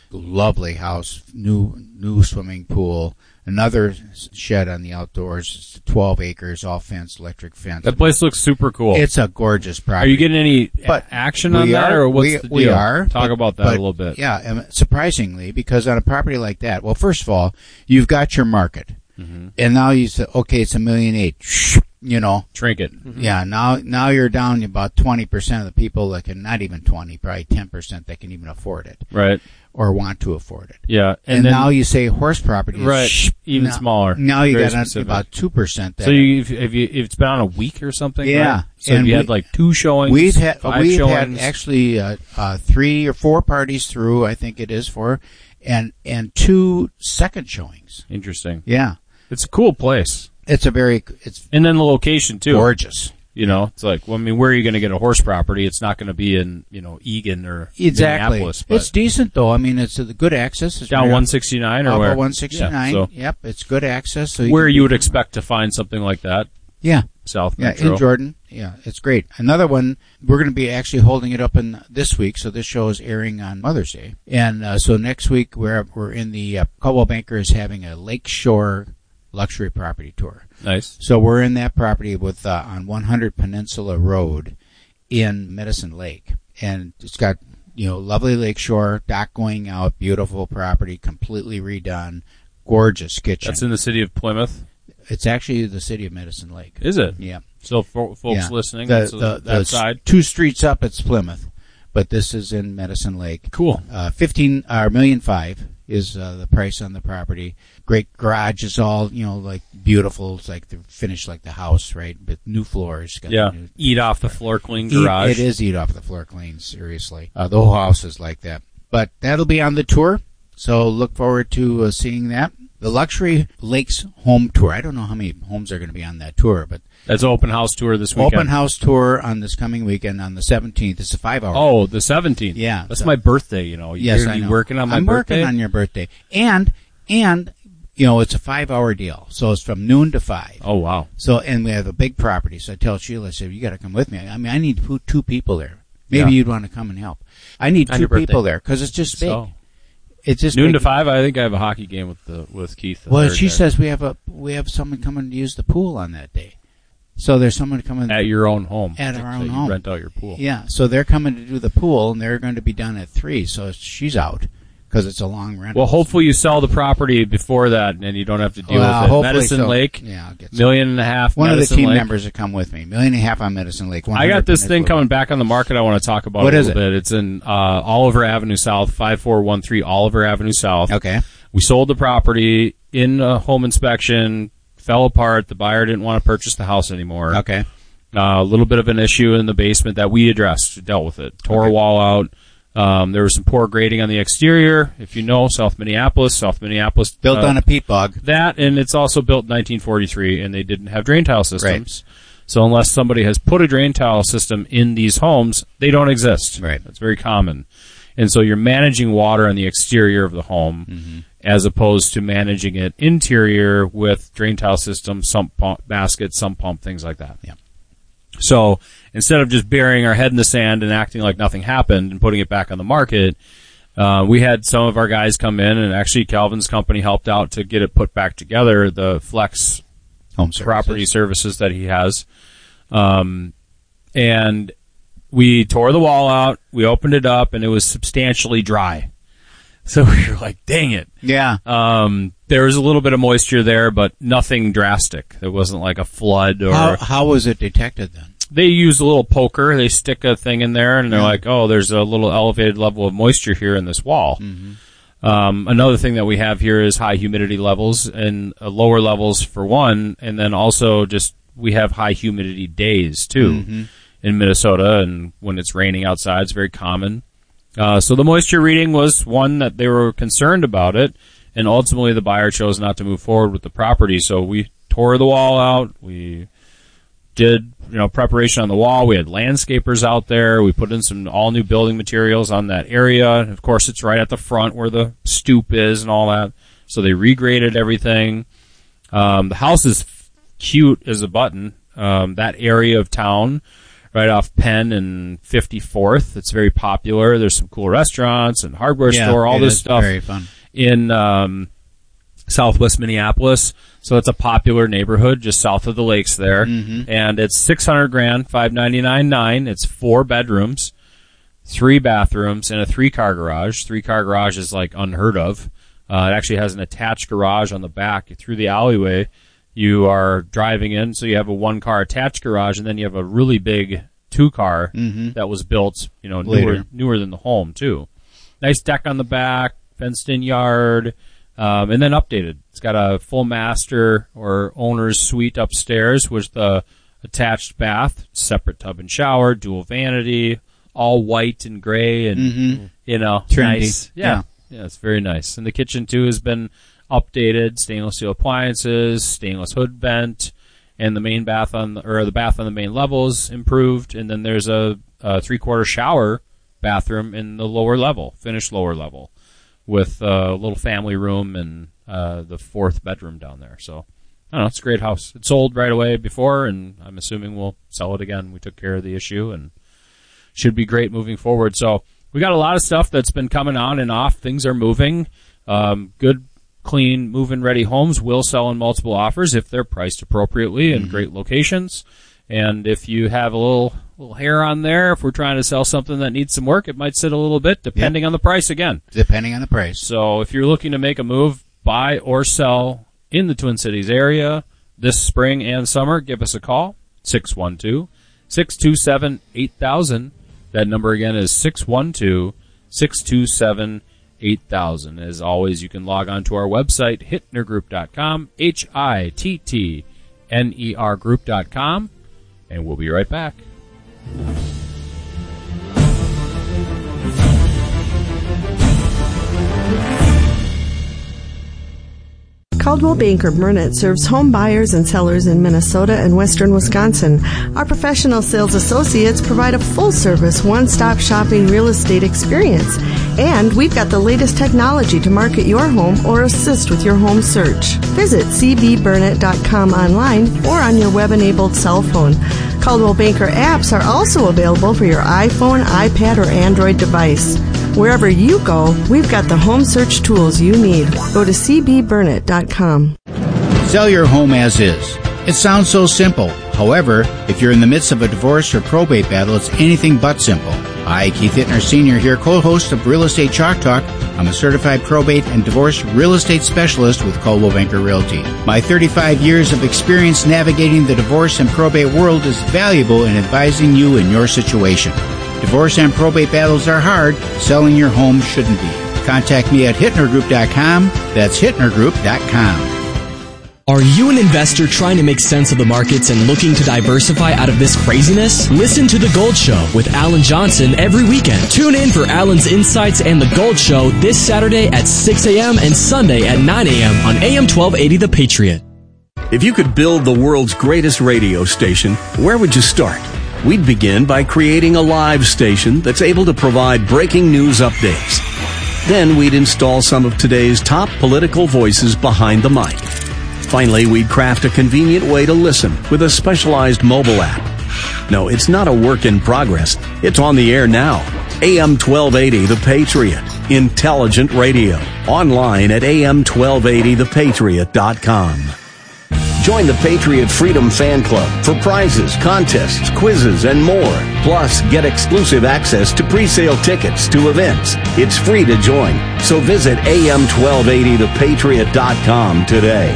Lovely house, new swimming pool, another shed on the outdoors. It's 12 acres, all fenced, electric fence. That place looks super cool. It's a gorgeous property. Are you getting any action on that, or what's the deal? We are. Talk about that a little bit. Yeah, and surprisingly, because on a property like that, well, first of all, you've got your market, and now you say, okay, it's $1.8 million. You know, shrink it. Yeah, now you're down to about 20% of the people that can, not even 20, probably 10% that can even afford it, right? Or want to afford it. Yeah, and then, now you say horse property, is right? Even smaller. Now you got about 2%. So if it's been on a week or something, yeah. Right? So and you had like 2 showings. We've had actually 3 or 4 parties through. I think it is 4, and 2 second showings. Interesting. Yeah, it's a cool place. And then the location too. Gorgeous. You know, it's like, well, I mean, where are you going to get a horse property? It's not going to be in, Eagan or Minneapolis. But it's decent though. I mean, it's a good access. It's down 169 or where? 169. Yeah, so yep, it's good access. So where you would expect to find something like that. Yeah. South Metro. In Jordan. Yeah, it's great. Another one, we're going to be actually holding it up in this week. So this show is airing on Mother's Day, and so next week we're in the Coldwell Banker is having a Lakeshore luxury property tour. Nice. So we're in that property with on 100 Peninsula Road in Medicine Lake, and it's got lovely lakeshore, dock going out, beautiful property, completely redone, gorgeous kitchen. That's in the city of Plymouth. It's actually the city of Medicine Lake. Is it? Yeah. So folks listening, the side, 2 streets up, it's Plymouth, but this is in Medicine Lake. Cool. $1.5 million is the price on the property. Great garage is all like beautiful. It's like they're finished like the house, right? But new floors. Eat off the floor clean garage. It is eat off the floor clean. Seriously, the whole house is like that. But that'll be on the tour, so look forward to seeing that. The Luxury Lakes Home Tour. I don't know how many homes are going to be on that tour, but that's an open house tour this weekend. Open house tour on this coming weekend on the 17th. It's a 5-hour. Oh, the 17th. Yeah. That's my birthday, Yes, You're going to be working on my birthday? I'm working on your birthday. And it's a 5-hour deal. So it's from noon to 5. Oh, wow. So, and we have a big property. So I tell Sheila, I said, you got to come with me. I mean, I need 2 people there. Maybe you'd want to come and help. I need 2 people there because it's just big. So. It's just noon to 5. I think I have a hockey game with Keith. Well, she says we have someone coming to use the pool on that day. So there's someone coming at your own home. At our own you home. Rent out your pool. Yeah. So they're coming to do the pool, and they're going to be done at 3. So she's out because it's a long rental. Well, hopefully you sell the property before that, and you don't have to deal with it. Medicine Lake. Yeah, I'll get $1.5 million. One of the team members will come with me. $1.5 million on Medicine Lake. I got this thing coming back on the market. I want to talk about what a is little bit. It's in Oliver Avenue South, 5413 Oliver Avenue South. Okay. We sold the property in a home inspection. Fell apart. The buyer didn't want to purchase the house anymore. Okay. A little bit of an issue in the basement that we addressed, dealt with it. Tore a wall out. There was some poor grading on the exterior. If you know, South Minneapolis built on a peat bog. That, and it's also built in 1943, and they didn't have drain tile systems. Right. So unless somebody has put a drain tile system in these homes, they don't exist. Right. That's very common. And so you're managing water on the exterior of the home as opposed to managing it interior with drain tile system, sump pump, basket, sump pump, things like that. Yeah. So instead of just burying our head in the sand and acting like nothing happened and putting it back on the market, we had some of our guys come in, and actually Calvin's company helped out to get it put back together, the Flex Home property services that he has. And we tore the wall out, we opened it up, and it was substantially dry. So we were like, dang it. Yeah. There was a little bit of moisture there, but nothing drastic. There wasn't like a flood or... How was it detected then? They use a little poker. They stick a thing in there, and they're like, oh, there's a little elevated level of moisture here in this wall. Another thing that we have here is high humidity levels, and lower levels for one, and then also just we have high humidity days, too, in Minnesota, and when it's raining outside, it's very common. So the moisture reading was one that they were concerned about it, and ultimately the buyer chose not to move forward with the property. So we tore the wall out. We did, preparation on the wall. We had landscapers out there. We put in some all new building materials on that area. And of course, it's right at the front where the stoop is and all that. So they regraded everything. The house is cute as a button. That area of town right off Penn and 54th. It's very popular. There's some cool restaurants and hardware store, all this stuff. Very fun. In Southwest Minneapolis. So it's a popular neighborhood just south of the lakes there. Mm-hmm. And it's $600,000, $599,900. It's 4 bedrooms, 3 bathrooms, and a 3-car garage. 3-car garage is like unheard of. It actually has an attached garage on the back. Through the alleyway, you are driving in, so you have a 1-car attached garage, and then you have a really big 2-car that was built, newer than the home too. Nice deck on the back, fenced-in yard, and then updated. It's got a full master or owner's suite upstairs with the attached bath, separate tub and shower, dual vanity, all white and gray, and trendy. Nice. Yeah, it's very nice. And the kitchen too has been updated, stainless steel appliances, stainless hood vent, and the main bath the bath on the main level is improved. And then there's a 3/4 shower bathroom in the lower level, finished lower level, with a little family room and the 4th bedroom down there. So, I don't know, it's a great house. It sold right away before, and I'm assuming we'll sell it again. We took care of the issue, and should be great moving forward. So, we got a lot of stuff that's been coming on and off. Things are moving. Good, clean, move-in ready homes will sell in multiple offers if they're priced appropriately in great locations. And if you have a little hair on there, if we're trying to sell something that needs some work, it might sit a little bit, depending on the price again. Depending on the price. So if you're looking to make a move, buy or sell in the Twin Cities area this spring and summer, give us a call, 612-627-8000. That number again is 612-627-8000. As always, you can log on to our website, hittnergroup.com, HITTNER group.com, and we'll be right back. Coldwell Banker Burnett serves home buyers and sellers in Minnesota and western Wisconsin. Our professional sales associates provide a full-service, one-stop shopping real estate experience. And we've got the latest technology to market your home or assist with your home search. Visit cbburnett.com online or on your web-enabled cell phone. Coldwell Banker apps are also available for your iPhone, iPad, or Android device. Wherever you go, we've got the home search tools you need. Go to cbburnett.com. Sell your home as is. It sounds so simple. However, if you're in the midst of a divorce or probate battle, it's anything but simple. Hi, Keith Hittner Sr. here, co-host of Real Estate Chalk Talk. I'm a certified probate and divorce real estate specialist with Coldwell Banker Realty. My 35 years of experience navigating the divorce and probate world is valuable in advising you in your situation. Divorce and probate battles are hard. Selling your home shouldn't be. Contact me at hittnergroup.com. That's hittnergroup.com. Are you an investor trying to make sense of the markets and looking to diversify out of this craziness? Listen to The Gold Show with Alan Johnson every weekend. Tune in for Alan's insights and The Gold Show this Saturday at 6 a.m. and Sunday at 9 a.m. on AM 1280 The Patriot. If you could build the world's greatest radio station, where would you start? We'd begin by creating a live station that's able to provide breaking news updates. Then we'd install some of today's top political voices behind the mic. Finally, we'd craft a convenient way to listen with a specialized mobile app. No, it's not a work in progress. It's on the air now. AM 1280 The Patriot. Intelligent radio. Online at am1280thepatriot.com. Join the Patriot Freedom Fan Club for prizes, contests, quizzes, and more. Plus, get exclusive access to pre-sale tickets to events. It's free to join. So visit am1280thepatriot.com today.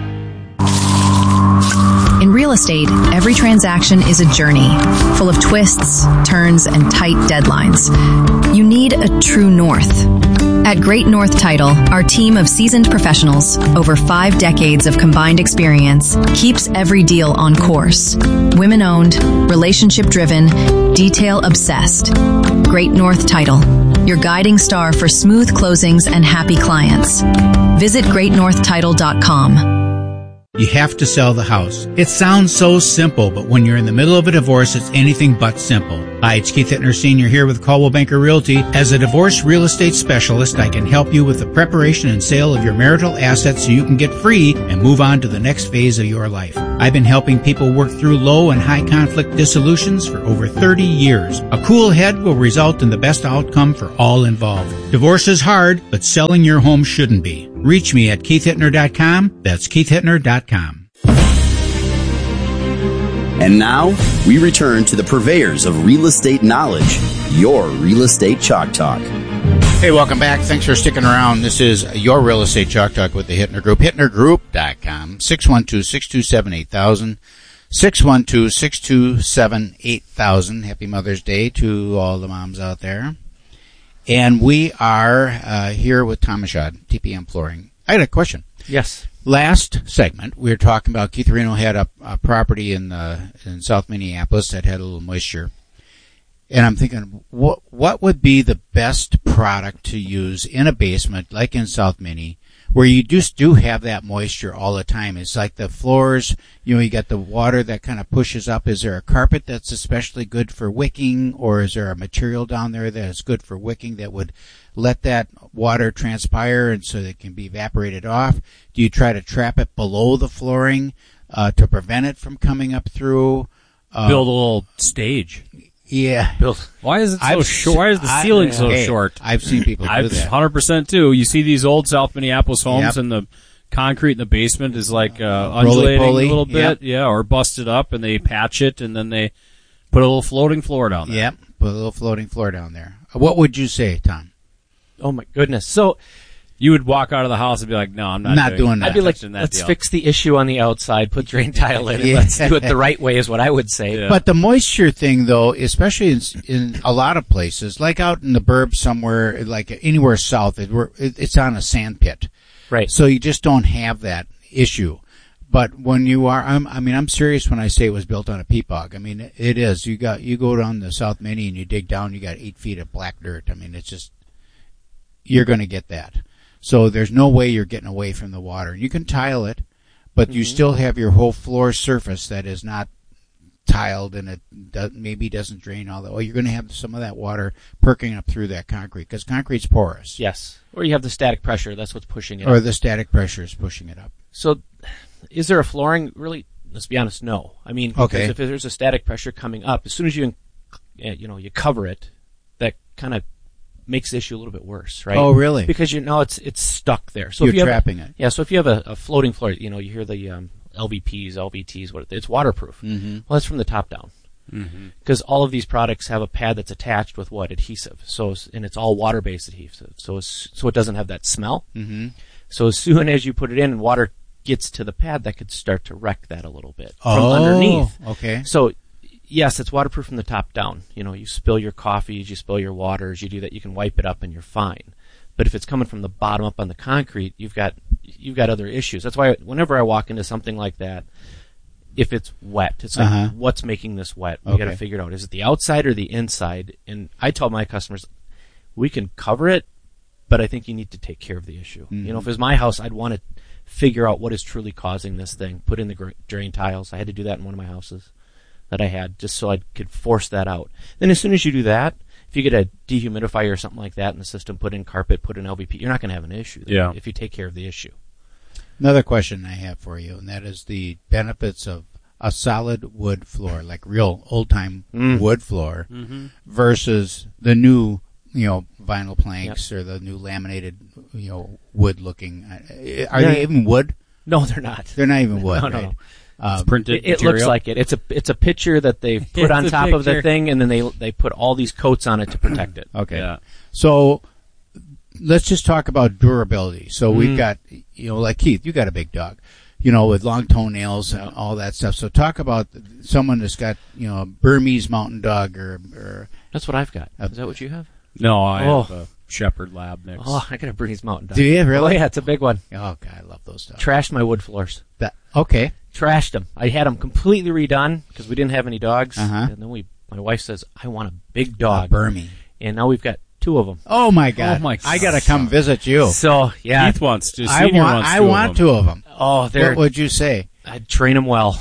In real estate, every transaction is a journey, full of twists, turns, and tight deadlines. You need a true north. At Great North Title, our team of seasoned professionals, over 5 decades of combined experience, keeps every deal on course. Women-owned, relationship-driven, detail-obsessed. Great North Title, your guiding star for smooth closings and happy clients. Visit greatnorthtitle.com. You have to sell the house. It sounds so simple, but when you're in the middle of a divorce, it's anything but simple. Hi, it's Keith Hittner Sr. here with Caldwell Banker Realty. As a divorce real estate specialist, I can help you with the preparation and sale of your marital assets so you can get free and move on to the next phase of your life. I've been helping people work through low and high conflict dissolutions for over 30 years. A cool head will result in the best outcome for all involved. Divorce is hard, but selling your home shouldn't be. Reach me at KeithHittner.com. That's KeithHittner.com. And now, we return to the purveyors of real estate knowledge, your Real Estate Chalk Talk. Hey, welcome back. Thanks for sticking around. This is your Real Estate Chalk Talk with the Hittner Group. HittnerGroup.com, 612-627-8000, 612-627-8000. Happy Mother's Day to all the moms out there. And we are here with Tom Michaud, TPM Flooring. I got a question. Yes. Last segment, we were talking about Keith Reno had a property in South Minneapolis that had a little moisture. And I'm thinking, what would be the best product to use in a basement, like in South Minnie, where you just do have that moisture all the time? It's like the floors, you got the water that kind of pushes up. Is there a carpet that's especially good for wicking, or is there a material down there that is good for wicking that would let that water transpire and so that it can be evaporated off? Do you try to trap it below the flooring to prevent it from coming up through? Build a little stage. Yeah. Why is it so short? Why is the ceiling so short? I've seen people do that. 100% too. You see these old South Minneapolis homes, and the concrete in the basement is like undulating a little bit, or busted up, and they patch it, and then they put a little floating floor down there. Yep, put a little floating floor down there. What would you say, Tom? Oh my goodness! So you would walk out of the house and be like, "No, I'm not doing that." I'd be like, "Let's fix the issue on the outside. Put drain tile in, and let's do it the right way." Is what I would say. Yeah. But the moisture thing, though, especially in a lot of places, like out in the burbs somewhere, like anywhere south, it's on a sand pit, right? So you just don't have that issue. But when you are, I'm serious when I say it was built on a peat bog. I mean, it is. You go down the South Minnie and you dig down, you got 8 feet of black dirt. I mean, it's just, you're going to get that. So there's no way you're getting away from the water. You can tile it, but you still have your whole floor surface that is not tiled, and it maybe doesn't drain all that. Well, you're going to have some of that water perking up through that concrete because concrete's porous. Yes. Or you have the static pressure. That's what's pushing it up. Or up. the static pressure is pushing it up. So is there a flooring? Really, let's be honest, no. I mean, because if there's a static pressure coming up, as soon as you cover it, that kind of makes the issue a little bit worse, right? Oh, really? Because it's stuck there. So you're trapping it. Yeah. So if you have a floating floor, you hear the LVPs, LVTs, it's waterproof. Mm-hmm. Well, that's from the top down. Because all of these products have a pad that's attached with adhesive. And it's all water-based adhesive. So it doesn't have that smell. Mm-hmm. So as soon as you put it in and water gets to the pad, that could start to wreck that a little bit from underneath. Okay. So yes, it's waterproof from the top down. You spill your coffees, you spill your waters, you do that, you can wipe it up and you're fine. But if it's coming from the bottom up on the concrete, you've got other issues. That's why whenever I walk into something like that, if it's wet, it's like, what's making this wet? We got to figure it out. Is it the outside or the inside? And I tell my customers, we can cover it, but I think you need to take care of the issue. Mm-hmm. If it was my house, I'd want to figure out what is truly causing this thing. Put in the drain tiles. I had to do that in one of my houses that I had, just so I could force that out. Then as soon as you do that, if you get a dehumidifier or something like that in the system, put in carpet, put in LVP, you're not going to have an issue there if you take care of the issue. Another question I have for you, and that is the benefits of a solid wood floor, like real old-time wood floor, versus the new, vinyl planks or the new laminated, wood-looking. Are they even wood? No, they're not. They're not even wood, right? No. It's printed it looks like it. It's a picture that they've put on top of the thing, and then they put all these coats on it to protect it. Okay. Yeah. So let's just talk about durability. So we've got, like Keith, you got a big dog, with long toenails and all that stuff. So talk about someone that's got, a Burmese mountain dog or That's what I've got. Is that what you have? No, I have a Shepherd Lab mix. Oh, I got a Burmese mountain dog. Do you really? Oh, yeah, it's a big one. Oh, God, I love those dogs. Trashed my wood floors. Okay. Trashed them. I had them completely redone because we didn't have any dogs. Uh-huh. And then my wife says, I want a big dog. A Burmese. And now we've got 2 of them. Oh, my God. I got to come visit you. So, yeah. Keith wants to. I want 2 of them. Oh, what would you say? I'd train them well.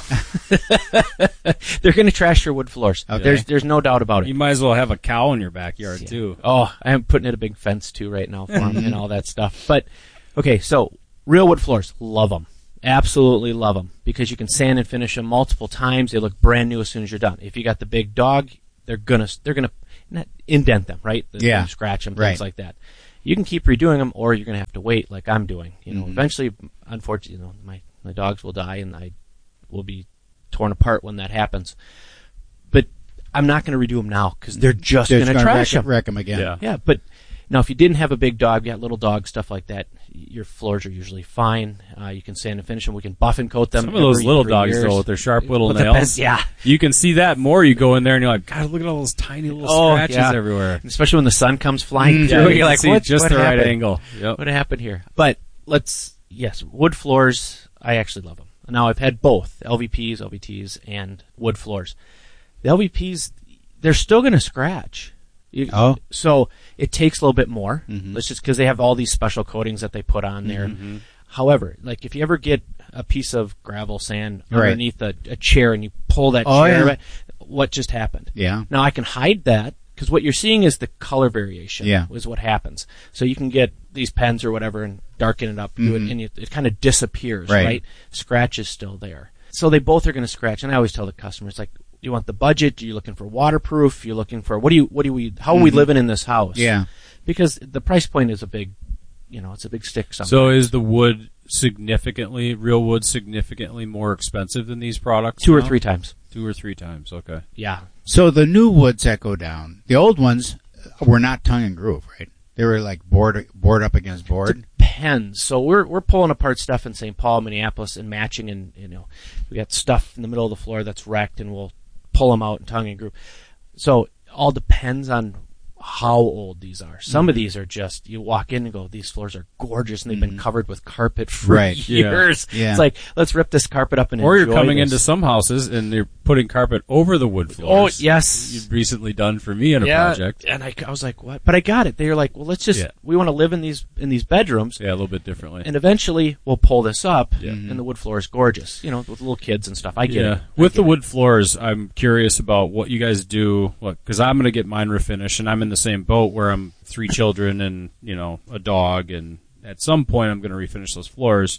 They're going to trash your wood floors. Okay. There's no doubt about it. You might as well have a cow in your backyard too. Oh, I'm putting in a big fence too right now for them and all that stuff. But okay, so real wood floors, love them. Absolutely love them because you can sand and finish them multiple times. They look brand new as soon as you're done. If you got the big dog, they're gonna not indent them, right? Scratch them, things like that. You can keep redoing them, or you're gonna have to wait, like I'm doing. Eventually, unfortunately, my dogs will die, and I will be torn apart when that happens. But I'm not gonna redo them now because they're just gonna trash them, wreck them again. Yeah, but. Now, if you didn't have a big dog, you got little dog, stuff like that, your floors are usually fine. You can sand and finish them. We can buff and coat them. Some of those little dogs, though, with their sharp little nails. Yeah. You can see that more. You go in there and you're like, God, look at all those tiny little scratches everywhere. Especially when the sun comes flying through. You're like, what just the happened? right angle. Yep. What happened here? But wood floors, I actually love them. Now, I've had both, LVPs, LVTs, and wood floors. The LVPs, they're still going to scratch. So it takes a little bit more. Let's just because they have all these special coatings that they put on there. However, like if you ever get a piece of gravel sand underneath a chair and you pull that chair, what just happened? Yeah. Now I can hide that because what you're seeing is the color variation. Is what happens. So you can get these pens or whatever and darken it up, do it, and it kind of disappears. Right. Scratch is still there. So they both are going to scratch, and I always tell the customers like. You want the budget? Are you looking for waterproof? You're looking for how are we living in this house? Yeah. Because the price point is a big, it's a big stick sometimes. So is the wood real wood significantly more expensive than these products? 2 or 3 times. 2 or 3 times, okay. Yeah. So the new woods that go down, the old ones were not tongue and groove, right? They were like board up against board. Depends. So we're pulling apart stuff in St. Paul, Minneapolis, and matching, and we got stuff in the middle of the floor that's wrecked, and we'll pull them out in tongue and groove. So all depends on how old these are. Some of these are just, you walk in and go, these floors are gorgeous, and they've been covered with carpet for years. Yeah. It's like, let's rip this carpet up and Or enjoy you're coming this. into some houses and you're putting carpet over the wood floors. Oh, yes. You've recently done for me in a project. And I was like, what? But I got it. They were like, well, let's just, we want to live in these bedrooms. Yeah, a little bit differently. And eventually we'll pull this up, and the wood floor is gorgeous, with little kids and stuff. I get it. With the wood floors, I'm curious about what you guys do, because I'm going to get mine refinished, and I'm in the same boat where I'm 3 children and, a dog, and at some point I'm going to refinish those floors.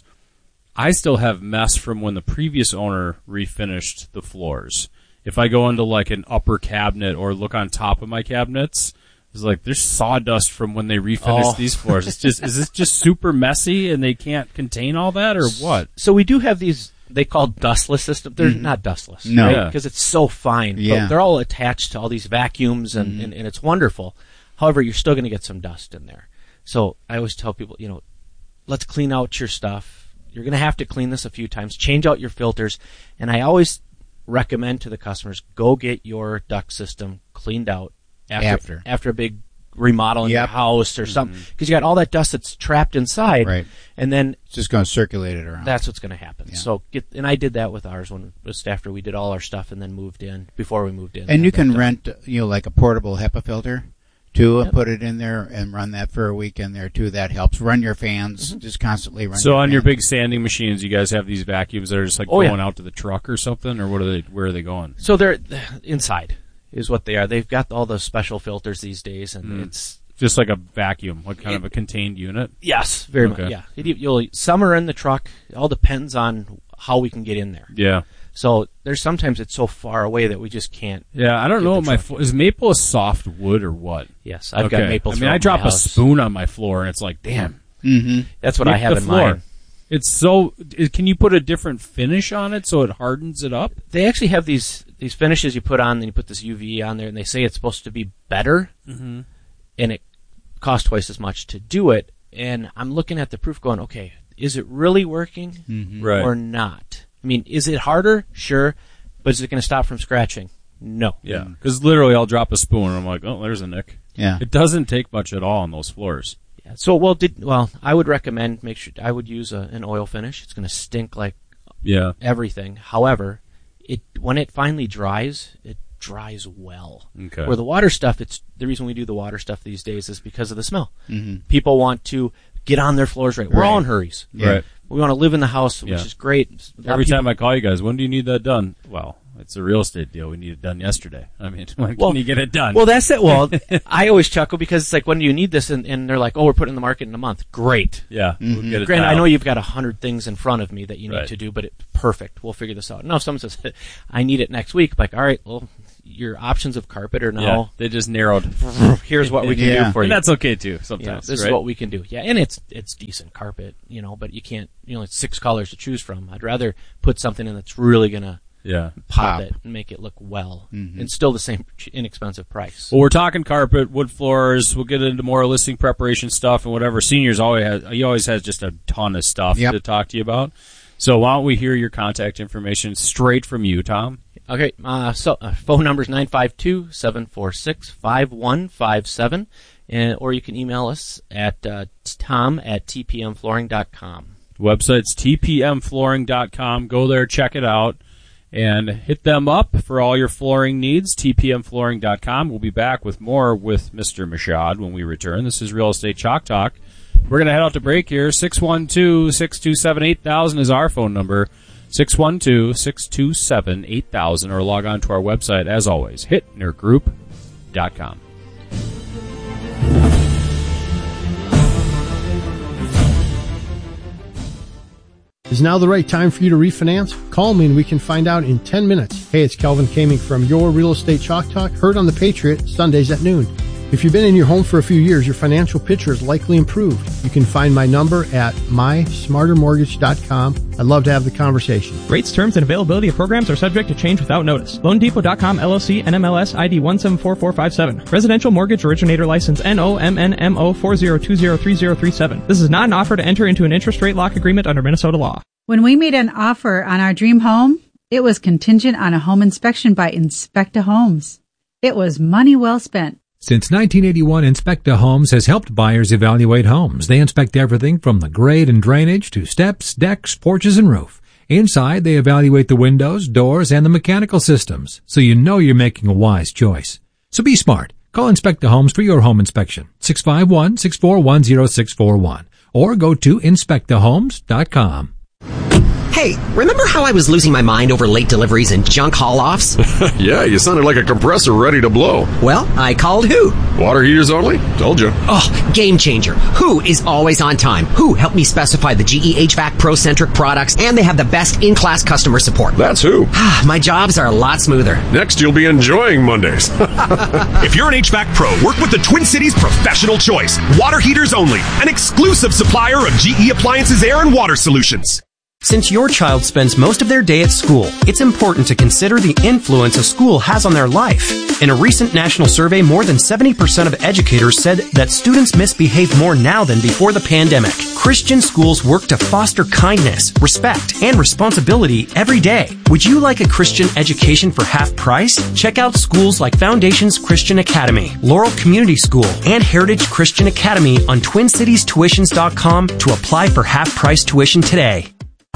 I still have mess from when the previous owner refinished the floors. If I go into like an upper cabinet or look on top of my cabinets, it's like there's sawdust from when they refinished these floors. Is this just super messy and they can't contain all that, or what? So we do have these, they call dustless systems. They're not dustless, no, because it's so fine. Yeah. But they're all attached to all these vacuums, and it's wonderful. However, you're still going to get some dust in there. So I always tell people, let's clean out your stuff. You're going to have to clean this a few times, change out your filters, and I always recommend to the customers, go get your duct system cleaned out after a big remodel in your house or something, because you got all that dust that's trapped inside, right? And then it's just going to circulate it around. That's what's going to happen. Yeah. So and I did that with ours just after we did all our stuff and then before we moved in. And you can rent, like a portable HEPA filter too, and put it in there and run that for a week in there too. That helps. Run your fans, just constantly run. So on your big sanding machines, you guys have these vacuums that are just like going out to the truck or something, or where are they going? So they're inside is what they are. They've got all those special filters these days, and it's just like a vacuum, like kind of a contained unit. Yes, very much. Yeah, some are in the truck. It all depends on how we can get in there. Yeah. So there's sometimes it's so far away that we just can't. Yeah, I don't know. Is maple a soft wood or what? Yes, I've got maple. I drop a spoon on my floor and it's like, damn. Mm-hmm. That's what I have in mine. It's so. Can you put a different finish on it so it hardens it up? They actually have these finishes you put on, then you put this UV on there, and they say it's supposed to be better, and it costs twice as much to do it. And I'm looking at the proof, going, okay, is it really working or not? I mean, is it harder? Sure. But is it going to stop from scratching? No. Yeah. Because literally I'll drop a spoon and I'm like, oh, there's a nick. Yeah. It doesn't take much at all on those floors. Yeah. So, I would recommend, I would use an oil finish. It's going to stink like everything. However, when it finally dries, it dries well. Okay. Where the water stuff, the reason we do the water stuff these days is because of the smell. Mm-hmm. People want to get on their floors right. We're all in hurries. Yeah. Right. We want to live in the house, which is great. Every time I call you guys, when do you need that done? Well, it's a real estate deal. We need it done yesterday. I mean, when can you get it done? Well, that's it. Well, I always chuckle because it's like, when do you need this? And they're like, oh, we're putting it in the market in a month. Great. Yeah. We'll get it Granted, down. I know you've got 100 things in front of me that you need to do, but it's perfect. We'll figure this out. Now, if someone says, I need it next week, like, all right, well, your options of carpet are now... Yeah, they just narrowed. Here's what we can do for you. And that's okay, too, sometimes. This is what we can do. Yeah, and it's decent carpet, but you can't, it's 6 colors to choose from. I'd rather put something in that's really going to pop it and make it look well. And still the same inexpensive price. Well, we're talking carpet, wood floors. We'll get into more listing preparation stuff and whatever. Seniors always has just a ton of stuff to talk to you about. So why don't we hear your contact information straight from you, Tom? Okay, phone number is 952-746-5157, or you can email us at tom@tpmflooring.com. Website's tpmflooring.com. Go there, check it out, and hit them up for all your flooring needs, tpmflooring.com. We'll be back with more with Mr. Michaud when we return. This is Real Estate Chalk Talk. We're going to head out to break here. 612-627-8000 is our phone number. 612-627-8000, or log on to our website, as always, hittnergroup.com. Is now the right time for you to refinance? Call me and we can find out in 10 minutes. Hey, it's Kelvin Kaming from Your Real Estate Chalk Talk, heard on The Patriot, Sundays at noon. If you've been in your home for a few years, your financial picture is likely improved. You can find my number at mysmartermortgage.com. I'd love to have the conversation. Rates, terms, and availability of programs are subject to change without notice. LoanDepot.com LLC NMLS ID 174457. Residential Mortgage Originator License NOMNMO 40203037. This is not an offer to enter into an interest rate lock agreement under Minnesota law. When we made an offer on our dream home, it was contingent on a home inspection by Inspecta Homes. It was money well spent. Since 1981, Inspecta Homes has helped buyers evaluate homes. They inspect everything from the grade and drainage to steps, decks, porches, and roof. Inside, they evaluate the windows, doors, and the mechanical systems, so you know you're making a wise choice. So be smart. Call Inspecta Homes for your home inspection, 651-641-0641, or go to inspectahomes.com. Hey, remember how I was losing my mind over late deliveries and junk haul-offs? Yeah, you sounded like a compressor ready to blow. Well, I called who? Water heaters only? Told you. Oh, game changer. Who is always on time? Who helped me specify the GE HVAC Pro-centric products, and they have the best in-class customer support. That's who. My jobs are a lot smoother. Next, you'll be enjoying Mondays. If you're an HVAC pro, work with the Twin Cities Professional Choice. Water heaters only. An exclusive supplier of GE Appliances Air and Water Solutions. Since your child spends most of their day at school, it's important to consider the influence a school has on their life. In a recent national survey, more than 70% of educators said that students misbehave more now than before the pandemic. Christian schools work to foster kindness, respect, and responsibility every day. Would you like a Christian education for half price? Check out schools like Foundations Christian Academy, Laurel Community School, and Heritage Christian Academy on TwinCitiesTuitions.com to apply for half-price tuition today.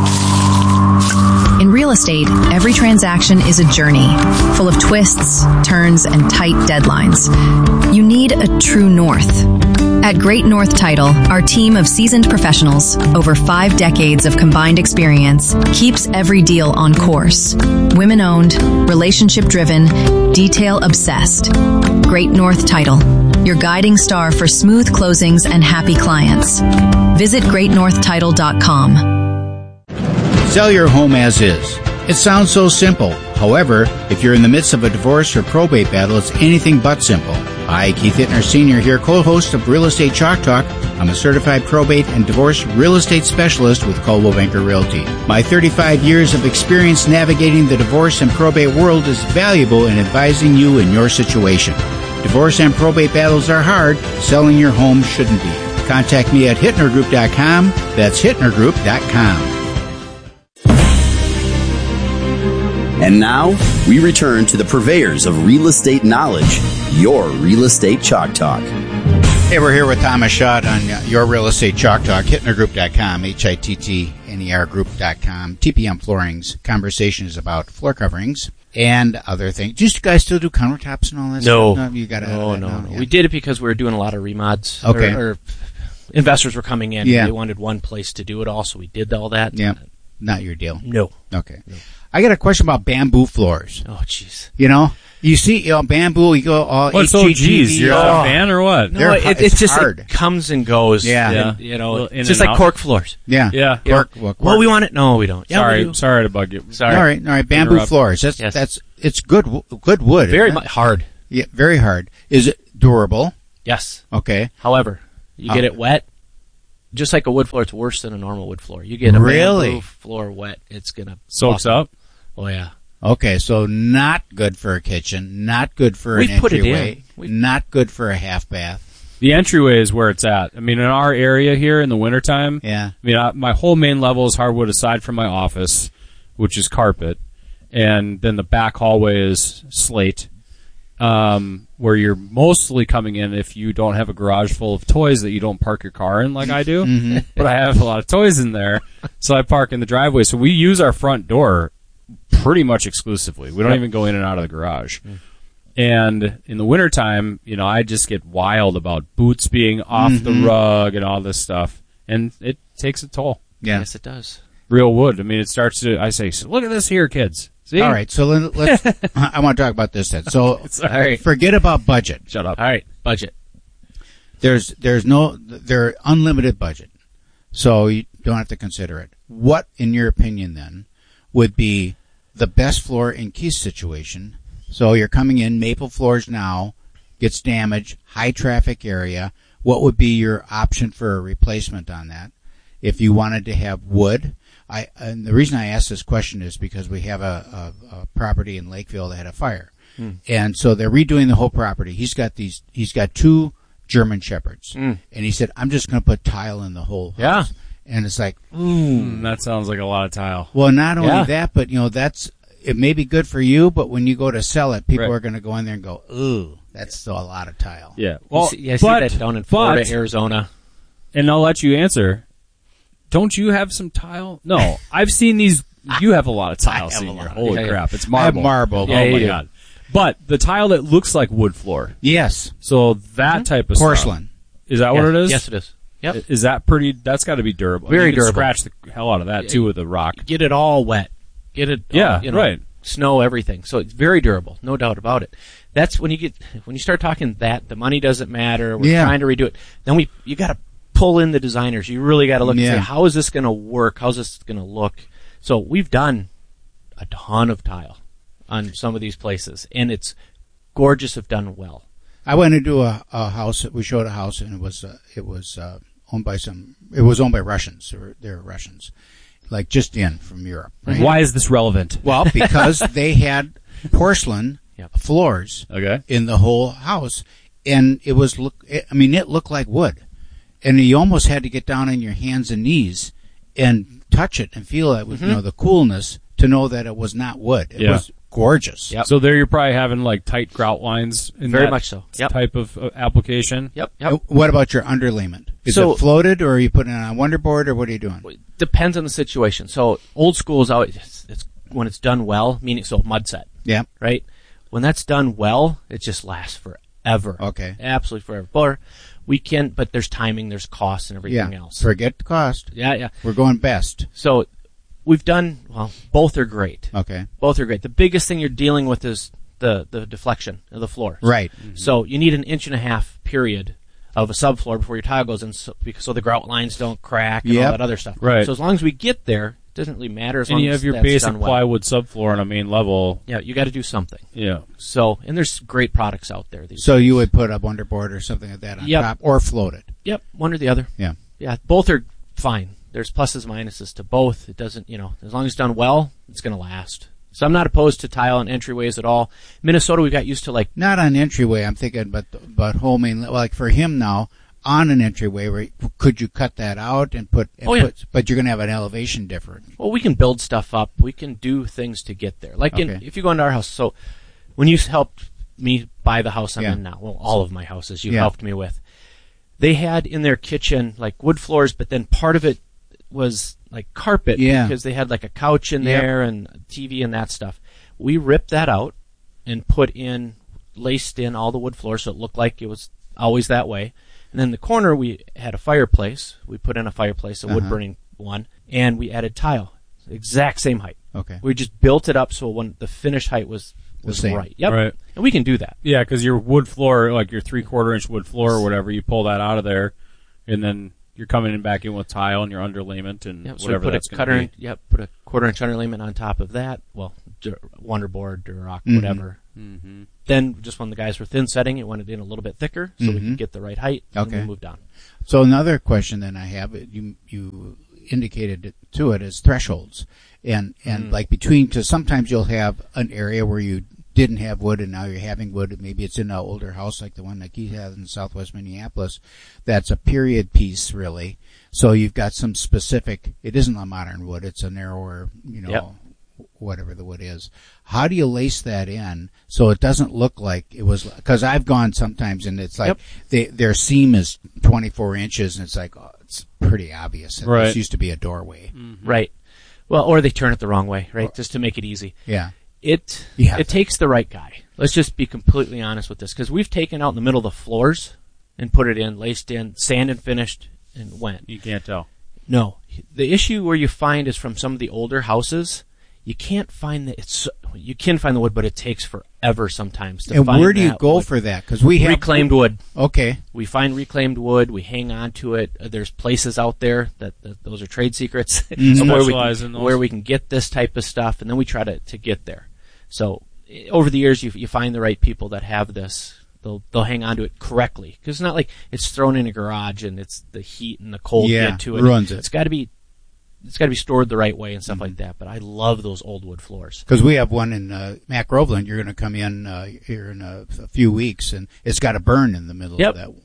In real estate, every transaction is a journey, full of twists, turns, and tight deadlines. You need a true north. At Great North Title, our team of seasoned professionals, over 5 decades of combined experience, keeps every deal on course. Women-owned, relationship-driven, detail-obsessed. Great North Title, your guiding star for smooth closings and happy clients. Visit greatnorthtitle.com. Sell your home as is. It sounds so simple. However, if you're in the midst of a divorce or probate battle, it's anything but simple. Hi, Keith Hittner Sr. here, co-host of Real Estate Chalk Talk. I'm a certified probate and divorce real estate specialist with Coldwell Banker Realty. My 35 years of experience navigating the divorce and probate world is valuable in advising you in your situation. Divorce and probate battles are hard. Selling your home shouldn't be. Contact me at hittnergroup.com. That's hittnergroup.com. And now, we return to the purveyors of real estate knowledge, Your Real Estate Chalk Talk. Hey, we're here with Tom Michaud on Your Real Estate Chalk Talk, hittnergroup.com, HITTNER group.com. TPM Flooring's conversation is about floor coverings and other things. Do you guys still do countertops and all that stuff? No. You got No. We did it because we were doing a lot of remods. Okay. Or investors were coming in. Yeah. They wanted one place to do it all, so we did all that. Yeah. Not your deal. No. Okay. No. I got a question about bamboo floors. Oh, jeez. You know, you see, bamboo, you go all What's HGTV. You're a fan or what? No, it's just hard. It comes and goes. Yeah. And, it's just like cork floors. Yeah. Yeah. Cork. Well, we want it. No, we don't. Yeah, sorry to bug you. Sorry. All right. Bamboo floors. It's good wood. Very hard. Yeah, very hard. Is it durable? Yes. Okay. However, you get it wet. Just like a wood floor, it's worse than a normal wood floor. You get a bamboo floor wet, it's gonna soaks up. Oh yeah. Okay, so not good for a kitchen, not good for an entryway, not good for a half bath. The entryway is where it's at. I mean, in our area here in the wintertime, I mean, my whole main level is hardwood aside from my office, which is carpet, and then the back hallway is slate, where you're mostly coming in if you don't have a garage full of toys that you don't park your car in like I do. Mm-hmm. But I have a lot of toys in there, so I park in the driveway. So we use our front door pretty much exclusively. We don't even go in and out of the garage. And in the wintertime, I just get wild about boots being off the rug and all this stuff. And it takes a toll. Yeah. Yes, it does. Real wood. I mean, it starts to, I say, look at this here, kids. See? All right, so let's I want to talk about this then. So forget about budget. Shut up. All right, budget. There's unlimited budget. So you don't have to consider it. What, in your opinion then, would be the best floor in Keith's situation? So you're coming in, maple floors now, gets damaged, high traffic area. What would be your option for a replacement on that? If you wanted to have wood, and the reason I ask this question is because we have a property in Lakeville that had a fire, and so they're redoing the whole property. He's got 2 German Shepherds, and he said, "I'm just going to put tile in the whole house." Yeah. And it's like, that sounds like a lot of tile. Well, not only that, but it may be good for you, but when you go to sell it, people are going to go in there and go, "Ooh, that's still a lot of tile." Yeah. Well, I see that down in Florida, Arizona. And I'll let you answer. Don't you have some tile? No, I've seen these. You have a lot of tile, Senior. Holy crap, it's marble. I have marble. Yeah, oh my god! But the tile that looks like wood floor. Yes. So that type of porcelain. Stuff, is that what it is? Yes, it is. Yep. Is that pretty? That's got to be durable. Very you durable. Scratch the hell out of that too with a rock. Get it all wet. Get it. Right. Snow, everything. So it's very durable, no doubt about it. That's when you start talking that the money doesn't matter. We're trying to redo it. Then you got to pull in the designers. You really got to look and say, how is this going to work? How's this going to look? So we've done a ton of tile on some of these places, and it's gorgeous if done well. I went into a house. We showed a house, and it was owned by Russians. They're Russians, like just in from Europe. Right? Why is this relevant? Well, because they had porcelain floors in the whole house, and it looked like wood. And you almost had to get down on your hands and knees and touch it and feel it with the coolness to know that it was not wood. It was gorgeous. Yep. So there you're probably having like tight grout lines in very that much so. type of application. Yep. What about your underlayment? Is it floated, or are you putting it on Wonderboard, or what are you doing? Depends on the situation. So old school is always it's when it's done well, meaning mud set. Yeah. Right. When that's done well, it just lasts forever. Okay. Absolutely forever. Or we can, but there's timing, there's costs, and everything else. Forget the cost. Yeah. We're going best. So we've done, both are great. Okay. Both are great. The biggest thing you're dealing with is the deflection of the floor. Right. Mm-hmm. So you need an 1.5 inch period of a subfloor before your tile goes in, so the grout lines don't crack and all that other stuff. Right. So as long as we get there, it doesn't really matter as long as you have your that's basic done well. plywood subfloor on a main level. Yeah, you got to do something. Yeah. So, and there's great products out there. So you would put a Wonderboard or something like that on top, or float it. Yep, one or the other. Yeah. Yeah, both are fine. There's pluses, minuses to both. It doesn't, as long as it's done well, it's going to last. So I'm not opposed to tile on entryways at all. Minnesota, we got used to not on entryway. I'm thinking, but whole main, like for him now on an entryway, where could you cut that out and put? But you're going to have an elevation difference. Well, we can build stuff up. We can do things to get there. Like if you go into our house, so when you helped me buy the house I'm in now, well, all of my houses you helped me with, they had in their kitchen like wood floors, but then part of it was like carpet because they had like a couch in there and a TV and that stuff. We ripped that out and laced in all the wood floors so it looked like it was always that way. And then in the corner, we had a fireplace. We put in a fireplace, a wood-burning one, and we added tile. Exact same height. Okay. We just built it up so when the finished height was right. Yep. Right. And we can do that. Yeah, because your wood floor, like your 3/4 inch wood floor or whatever, you pull that out of there, and then you're coming back in with tile and your underlayment and so whatever put that's a going to be. put a 1/4 inch underlayment on top of that. Well, Wonderboard, Durock, whatever. Mm-hmm. Then just when the guys were thin setting, it went in a little bit thicker so we could get the right height. And then we moved on. So another question then I have, you indicated it to it, is thresholds. And like between, because sometimes you'll have an area where you didn't have wood and now you're having wood. Maybe it's in an older house like the one that he has in southwest Minneapolis. That's a period piece, really. So you've got some specific, it isn't a modern wood, it's a narrower, whatever the wood is. How do you lace that in so it doesn't look like it was, because I've gone sometimes and it's like their seam is 24 inches and it's like, oh, it's pretty obvious. This used to be a doorway. Mm-hmm. Right. Well, or they turn it the wrong way, right? Just to make it easy. Yeah. It takes the right guy. Let's just be completely honest with this, because we've taken out in the middle of the floors and put it in, laced in, sand and finished, and went. You can't tell. No. The issue where you find is from some of the older houses, you can't find you can find the wood, but it takes forever sometimes to find. And where do you go wood. for that? Because we have reclaimed wood. Okay. We find reclaimed wood. We hang on to it. There's places out there that those are trade secrets where we can get this type of stuff, and then we try to get there. So over the years, you find the right people that have this. They'll hang on to it correctly, because it's not like it's thrown in a garage and it's the heat and the cold get to it. Ruins it. It's got to be stored the right way and stuff like that. But I love those old wood floors. Because we have one in Mac Groveland. You're going to come in here in a few weeks, and it's got a burn in the middle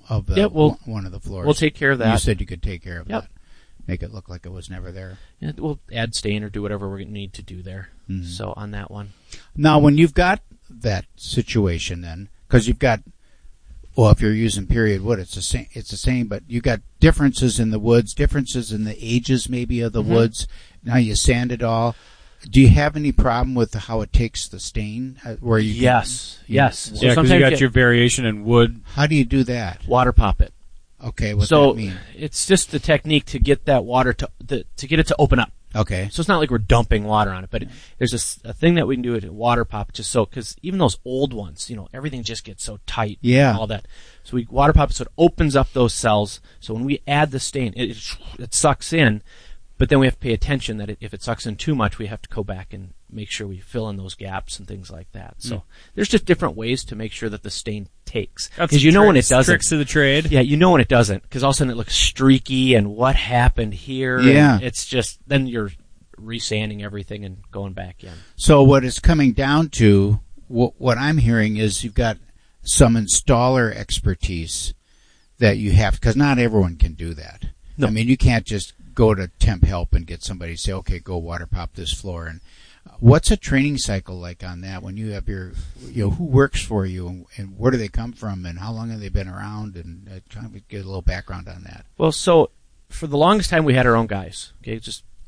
of one of the floors. We'll take care of that. You said you could take care of that. Make it look like it was never there. Yeah, we'll add stain or do whatever we need to do there. Mm-hmm. So on that one. Now, when you've got that situation, then, because you've got, well, if you're using period wood, it's the same, but you got differences in the woods, differences in the ages maybe of the woods. Now you sand it all. Do you have any problem with how it takes the stain? Where you yes. So yeah, because you got your variation in wood. How do you do that? Water pop it. Okay, what's that mean? It's just the technique to get that water to get it to open up. Okay. So it's not like we're dumping water on it, but there's a thing that we can do at water pop, just so, because even those old ones, everything just gets so tight. Yeah. And all that. So we water pop it so it opens up those cells. So when we add the stain, it sucks in, but then we have to pay attention that if it sucks in too much, we have to go back and make sure we fill in those gaps and things like that. So there's just different ways to make sure that the stain takes. Because when it doesn't. Tricks of the trade. Yeah, when it doesn't, because all of a sudden it looks streaky and what happened here. Yeah. And it's just, then you're resanding everything and going back in. So what it's coming down to, what I'm hearing is you've got some installer expertise that you have, because not everyone can do that. No. I mean, you can't just go to Temp Help and get somebody to say, okay, go water pop this floor. And what's a training cycle like on that when you have your, who works for you and where do they come from and how long have they been around, and trying to get a little background on that. Well, so for the longest time we had our own guys, okay,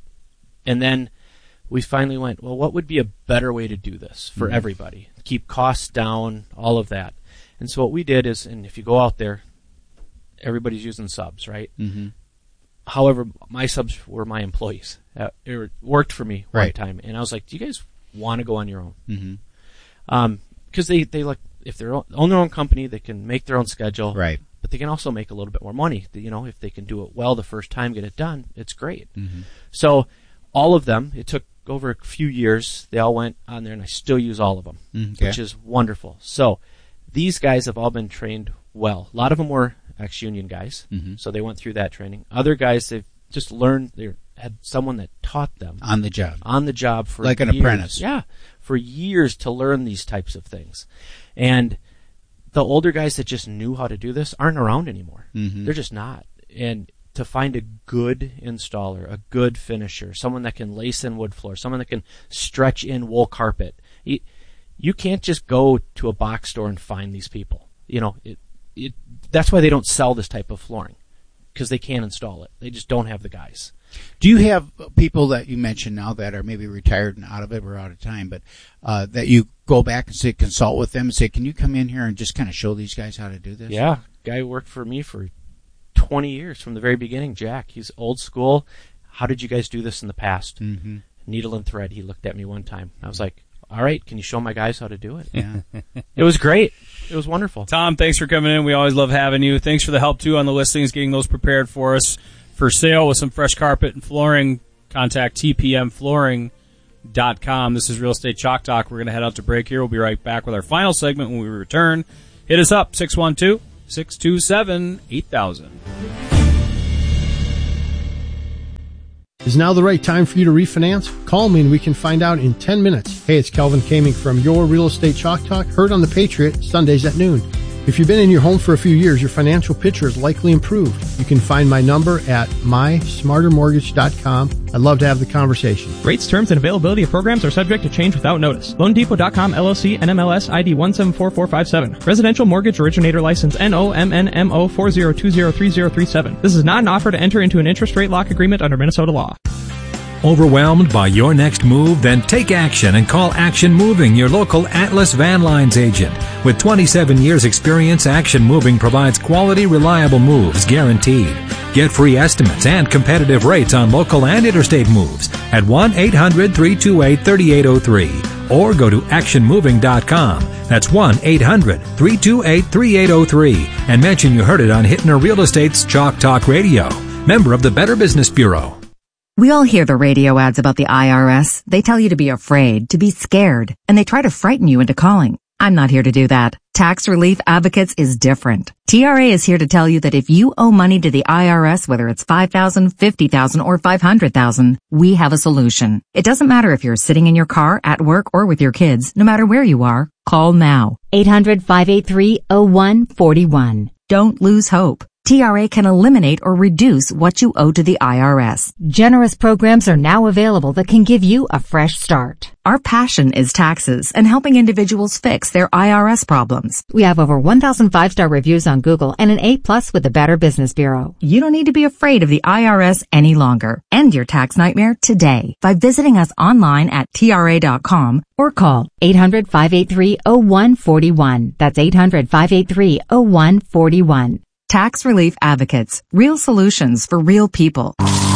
and then we finally went, well, what would be a better way to do this for everybody? Keep costs down, all of that. And so what we did is, and if you go out there, everybody's using subs, right? Mm-hmm. However, my subs were my employees. It worked for me one time, and I was like, "Do you guys want to go on your own?" Mm-hmm. Because they like, if they own their own company, they can make their own schedule, right? But they can also make a little bit more money. If they can do it well the first time, get it done, it's great. Mm-hmm. So all of them, it took over a few years. They all went on there, and I still use all of them, which is wonderful. So these guys have all been trained well. A lot of them were ex-union guys, so they went through that training. Other guys, they've just learned, they had someone that taught them on the job for like years. An apprentice. Yeah, for years to learn these types of things. And the older guys that just knew how to do this aren't around anymore. Mm-hmm. They're just not. And to find a good installer, a good finisher, someone that can lace in wood floor, someone that can stretch in wool carpet, you can't just go to a box store and find these people. That's why they don't sell this type of flooring, because they can't install it. They just don't have the guys. Do you have people that you mentioned now that are maybe retired and out of it, we're out of time, but that you go back and consult with them and say, can you come in here and just kind of show these guys how to do this? Yeah. Guy worked for me for 20 years from the very beginning. Jack, he's old school. How did you guys do this in the past? Mm-hmm. Needle and thread. He looked at me one time. I was like, all right, can you show my guys how to do it? Yeah. It was great. It was wonderful. Tom, thanks for coming in. We always love having you. Thanks for the help, too, on the listings, getting those prepared for us for sale with some fresh carpet and flooring. Contact tpmflooring.com. This is Real Estate Chalk Talk. We're going to head out to break here. We'll be right back with our final segment when we return. Hit us up, 612-627-8000. Is now the right time for you to refinance? Call me and we can find out in 10 minutes. Hey, it's Kelvin Kaming from Your Real Estate Chalk Talk, heard on The Patriot, Sundays at noon. If you've been in your home for a few years, your financial picture has likely improved. You can find my number at mysmartermortgage.com. I'd love to have the conversation. Rates, terms, and availability of programs are subject to change without notice. LoanDepot.com LLC NMLS ID 174457. Residential Mortgage Originator License NOMNMO 40203037. This is not an offer to enter into an interest rate lock agreement under Minnesota law. Overwhelmed by your next move? Then take action and call Action Moving, your local Atlas Van Lines agent. With 27 years experience, Action Moving provides quality, reliable moves guaranteed. Get free estimates and competitive rates on local and interstate moves at 1-800-328-3803 or go to actionmoving.com. That's 1-800-328-3803 and mention you heard it on Hittner Real Estate's Chalk Talk Radio. Member of the Better Business Bureau. We all hear the radio ads about the IRS. They tell you to be afraid, to be scared, and they try to frighten you into calling. I'm not here to do that. Tax Relief Advocates is different. TRA is here to tell you that if you owe money to the IRS, whether it's $5,000, $50,000, or $500,000, we have a solution. It doesn't matter if you're sitting in your car, at work, or with your kids. No matter where you are, call now. 800-583-0141. Don't lose hope. TRA can eliminate or reduce what you owe to the IRS. Generous programs are now available that can give you a fresh start. Our passion is taxes and helping individuals fix their IRS problems. We have over 1,000 5-star reviews on Google and an A+ with the Better Business Bureau. You don't need to be afraid of the IRS any longer. End your tax nightmare today by visiting us online at TRA.com or call 800-583-0141. That's 800-583-0141. Tax Relief Advocates. Real solutions for real people.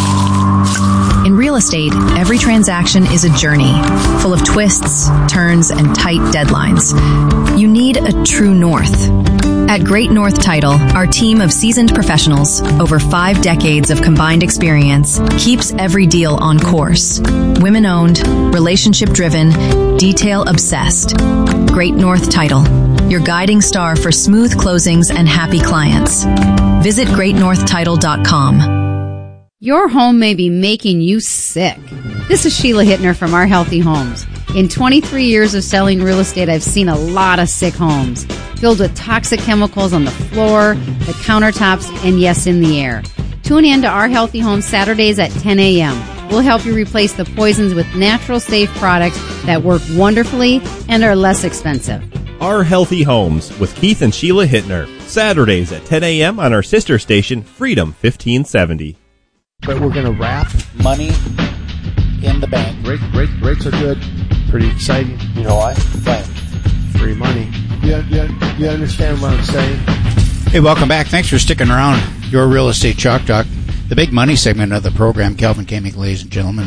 In real estate, every transaction is a journey, full of twists, turns, and tight deadlines. You need a true north. At Great North Title, our team of seasoned professionals, over 5 decades of combined experience, keeps every deal on course. Women-owned, relationship-driven, detail-obsessed. Great North Title, your guiding star for smooth closings and happy clients. Visit GreatNorthTitle.com. Your home may be making you sick. This is Sheila Hittner from Our Healthy Homes. In 23 years of selling real estate, I've seen a lot of sick homes, filled with toxic chemicals on the floor, the countertops, and yes, in the air. Tune in to Our Healthy Homes Saturdays at 10 a.m. We'll help you replace the poisons with natural, safe products that work wonderfully and are less expensive. Our Healthy Homes with Keith and Sheila Hittner, Saturdays at 10 a.m. on our sister station, Freedom 1570. But we're going to wrap money in the bank. Rates are good. Pretty exciting. You know why? Free money. You understand what I'm saying? Hey, welcome back. Thanks for sticking around. Your Real Estate Chalk Talk, the big money segment of the program. Kelvin Kaming, ladies and gentlemen,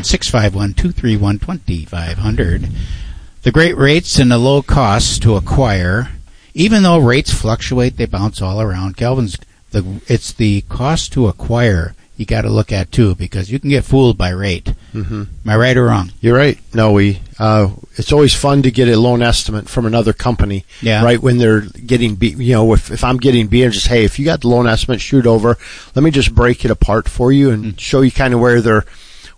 651-231-2500. The great rates and the low costs to acquire. Even though rates fluctuate, they bounce all around. It's the cost to acquire you got to look at too, because you can get fooled by rate. Mm-hmm. Am I right or wrong? You're right. No, it's always fun to get a loan estimate from another company. Yeah. Right when they're getting beat. If I'm getting beat, just hey, if you got the loan estimate, shoot over. Let me just break it apart for you and show you kind of where they're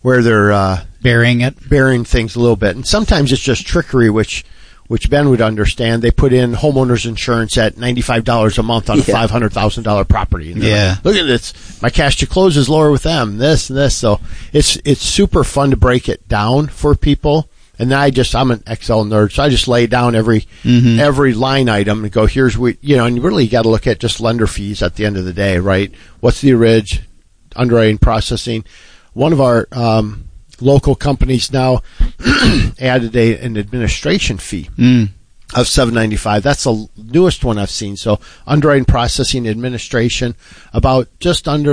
burying things a little bit. And sometimes it's just trickery, which Ben would understand. They put in homeowners insurance at $95 a month on a $500,000 property. And like, look at this. My cash to close is lower with them. This and this. So it's super fun to break it down for people. And I'm an Excel nerd, so I just lay down every line item and go, here's and you really got to look at just lender fees at the end of the day, right? What's the orig, underwriting, processing? One of our local companies now added an administration fee. of $795. That's the newest one I've seen. So underwriting, processing, administration, just under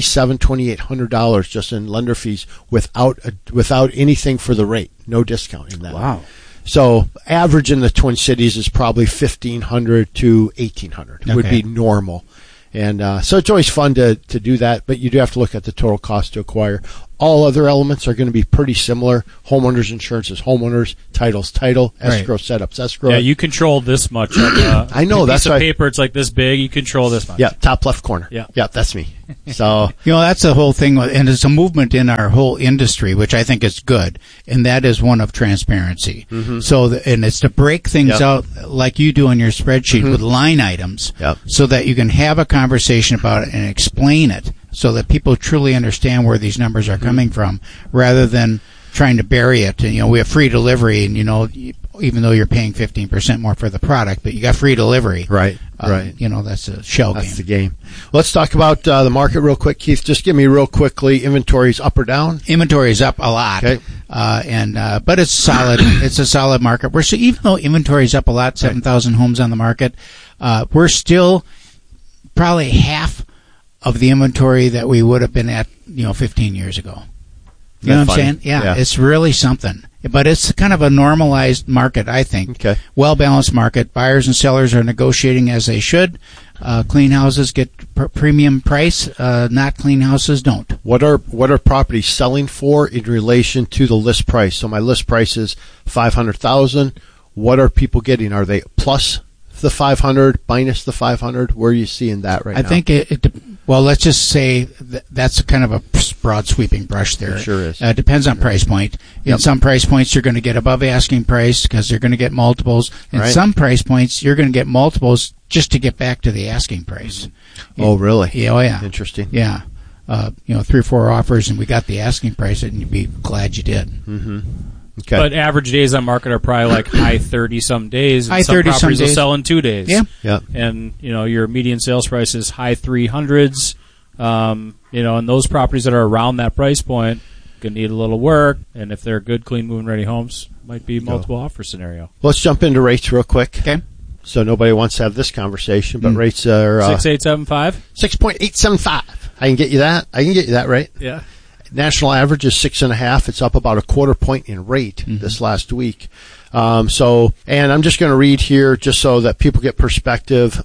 $2,800 just in lender fees without anything for the rate, no discount in that. Wow. So average in the Twin Cities is probably $1,500 to $1,800 would be normal. And so it's always fun to do that, but you do have to look at the total cost to acquire. All other elements are going to be pretty similar. Homeowners insurance is homeowners, title's title, escrow setup's escrow. Yeah, you control this much. On, I know, that's piece of paper. It's like this big. You control this much. Yeah, top left corner. Yeah, that's me. So that's the whole thing, and it's a movement in our whole industry, which I think is good, and that is one of transparency. Mm-hmm. So, and it's to break things out like you do on your spreadsheet with line items, so that you can have a conversation about it and explain it, so that people truly understand where these numbers are coming from, rather than trying to bury it. And we have free delivery, and even though you're paying 15% more for the product, but you got free delivery. Right. That's a shell game. That's the game. Let's talk about the market real quick, Keith. Just give me real quickly, inventory's up or down? Inventory is up a lot. Okay. But it's solid. It's a solid market. Even though inventory is up a lot, 7,000 homes on the market, we're still probably half of the inventory that we would have been at, 15 years ago. You know what I'm saying? Yeah, it's really something. But it's kind of a normalized market, I think. Okay. Well-balanced market. Buyers and sellers are negotiating as they should. Clean houses get premium price. Not clean houses don't. What are properties selling for in relation to the list price? So my list price is $500,000. What are people getting? Are they plus the 500, minus the 500? Where are you seeing that right now? I think well, let's just say that's kind of a broad sweeping brush there. It sure is. It depends on price point. In some price points, you're going to get above asking price because they're going to get multiples. In some price points, you're going to get multiples just to get back to the asking price. Oh, really? Yeah. Oh, yeah. Interesting. Yeah. 3 or 4 offers, and we got the asking price, and you'd be glad you did. Mm-hmm. Okay. But average days on market are probably like high 30-some days. High 30-some properties days. will sell in 2 days. Yeah. And, your median sales price is high 300s. And those properties that are around that price point going to need a little work. And if they're good, clean, move-in ready homes, might be multiple offer scenario. Let's jump into rates real quick. Okay. So nobody wants to have this conversation, but rates are 6.875. 6.875. I can get you that. Right? Yeah. National average is 6.5. It's up about a quarter point in rate this last week. And I'm just going to read here just so that people get perspective.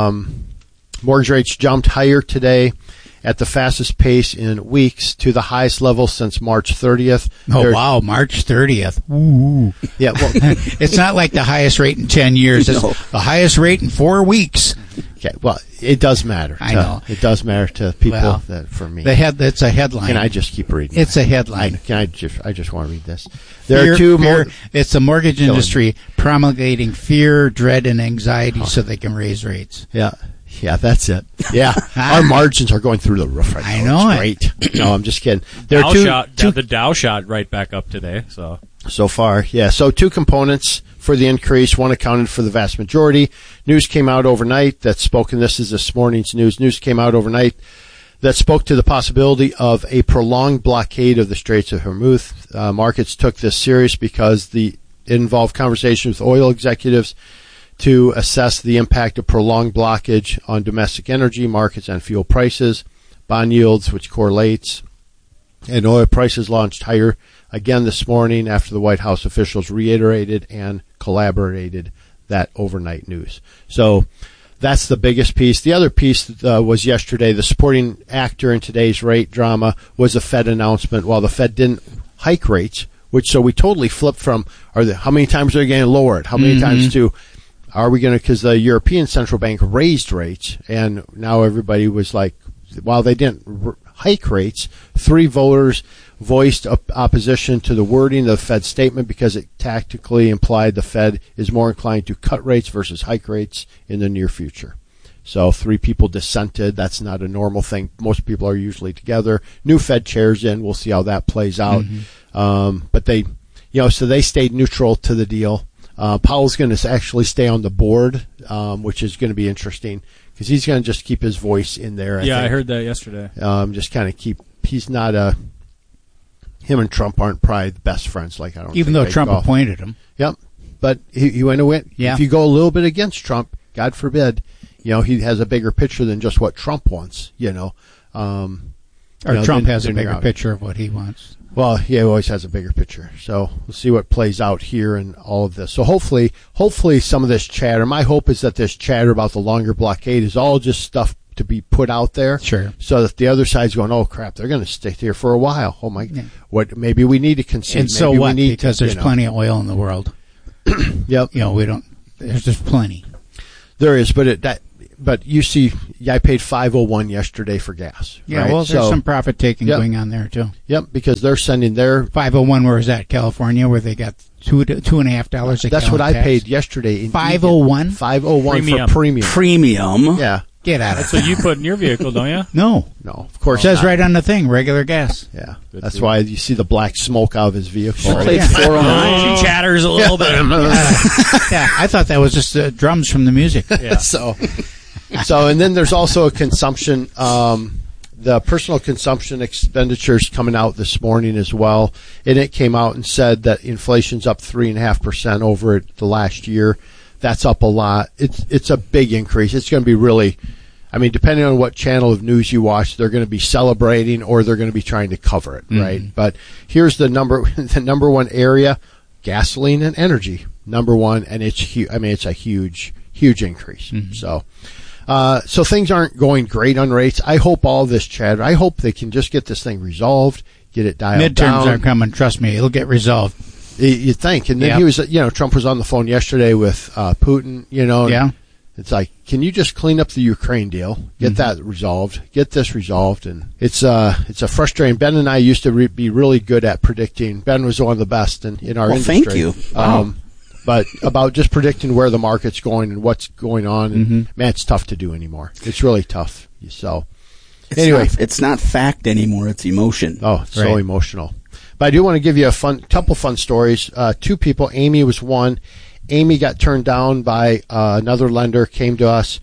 Mortgage rates jumped higher today at the fastest pace in weeks to the highest level since March 30th. Oh, wow, March 30th. Ooh. Yeah, well, it's not like the highest rate in 10 years. It's the highest rate in 4 weeks. Okay, well, it does matter. I know. It does matter to people for me. It's a headline. Can I just keep reading? It's a headline. I just want to read this. It's the mortgage industry promulgating fear, dread, and anxiety so they can raise rates. Yeah, that's it. Yeah, our margins are going through the roof right now. I know it's great. No, I'm just kidding. The Dow shot right back up today. So far, yeah. So 2 components for the increase. One accounted for the vast majority. News came out overnight that spoke, and this is this morning's news. News came out overnight that spoke to the possibility of a prolonged blockade of the Straits of Hormuz. Markets took this serious because it involved conversations with oil executives to assess the impact of prolonged blockage on domestic energy markets and fuel prices, bond yields, which correlates, and oil prices launched higher again this morning after the White House officials reiterated and corroborated that overnight news. So that's the biggest piece. The other piece was yesterday. The supporting actor in today's rate drama was a Fed announcement. While the Fed didn't hike rates, so we totally flipped from how many times are they going to lower it? How many times are we going to, because the European Central Bank raised rates, and now everybody was like, while they didn't hike rates, 3 voters voiced opposition to the wording of the Fed statement because it tactically implied the Fed is more inclined to cut rates versus hike rates in the near future. So 3 people dissented. That's not a normal thing. Most people are usually together. New Fed chairs in. We'll see how that plays out. But they stayed neutral to the deal. Powell's going to actually stay on the board, which is going to be interesting because he's going to just keep his voice in there. I heard that yesterday. Just kind of he's not him and Trump aren't probably the best friends. Even though Trump appointed him. Yep. but he went and went. Yeah. If you go a little bit against Trump, God forbid, he has a bigger picture than just what Trump wants. Trump has a bigger picture of what he wants. Well, he always has a bigger picture. So we'll see what plays out here and all of this. So hopefully some of this chatter, my hope is that this chatter about the longer blockade is all just stuff to be put out there. Sure. So that the other side's going, oh crap, they're going to stay here for a while. Oh my, what, maybe we need to concede. And so maybe what? We need because there's plenty of oil in the world. Yep. There's just plenty. There is, but you see, I paid $5.01 yesterday for gas. Yeah, right? well, there's some profit taking going on there too. Yep, because they're sending their $5.01. Where is that? California, where they got $2.50 a That's what I paid yesterday. $5.01. $5.01 for premium. Premium. Yeah. Get out of it. That's what you put in your vehicle, don't you? No, of course. It says right on the thing, regular gas. Yeah, that's why you see the black smoke out of his vehicle. Right? Played 409. She chatters a little bit. Yeah, I thought that was just drums from the music. Yeah. So, and then there's also a consumption. The personal consumption expenditures coming out this morning as well, and it came out and said that inflation's up 3.5% over the last year. That's up a lot. It's a big increase. It's going to be really, depending on what channel of news you watch, they're going to be celebrating or they're going to be trying to cover it, right? But here's the number one area, gasoline and energy, number one, and it's huge. It's a huge increase. So things aren't going great on rates. I hope all this chatter, I hope they can just get this thing resolved, get it dialed down. Midterms are coming. Trust me, it'll get resolved. You'd think. And then he was, Trump was on the phone yesterday with Putin, Yeah. It's like, can you just clean up the Ukraine deal? Get that resolved. Get this resolved. And it's a frustrating. Ben and I used to be really good at predicting. Ben was one of the best in our industry. Thank you. Wow. But about just predicting where the market's going and what's going on. And man, it's tough to do anymore. It's really tough. So anyway, it's not fact anymore. It's emotion. Oh, it's so emotional. But I do want to give you a couple fun stories. Two people, Amy was one. Amy got turned down by another lender, came to us.